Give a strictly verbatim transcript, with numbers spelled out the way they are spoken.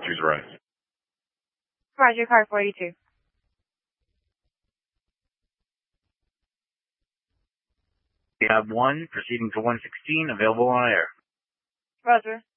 choose right. Roger, car forty-two. We have one proceeding to one sixteen available on air. Roger.